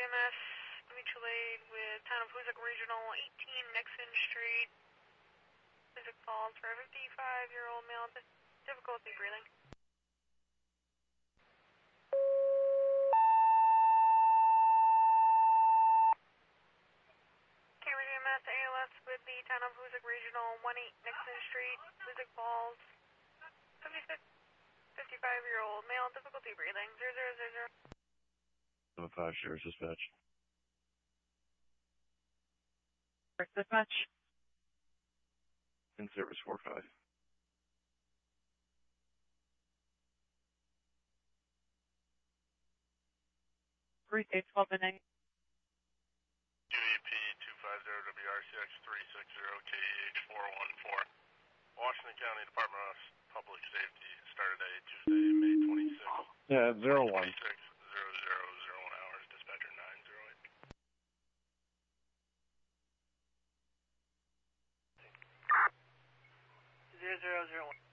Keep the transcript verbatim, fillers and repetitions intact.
M S, mutual aid with Town of Hoosick Regional, eighteen Nixon Street. Hoosick Falls for a fifty-five-year-old male, difficulty breathing. Cambridge E M S, A L S with the Town of Hoosick Regional, eighteen Nixon Street, Hoosick Falls, fifty-five-year-old male, difficulty breathing, zero zero zero zero. seven five, Sheriff's Dispatch. Sheriff's Dispatch. In service four five. three eight twelve and eight. U E P two five zero W R C X three six zero K H four one four. Washington County Department of Public Safety started a Tuesday, May twenty-sixth. Yeah, zero one. twenty-six, zero zero zero one hours, dispatcher nine zero eight. Zero zero zero one.